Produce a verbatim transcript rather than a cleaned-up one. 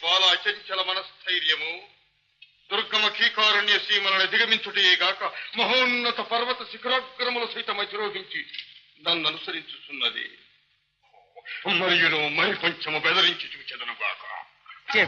బాల అచంచల మనస్థైర్యము దుర్గమ కీకారణ్య సీమలను దిగమించుటేగాక మహోన్నత పర్వత శిఖరాగ్రముల సైతం అధిరోహించి నన్ను అనుసరించుతున్నది. మరియును మరి కొంచెము బెదరించి చూచెదను.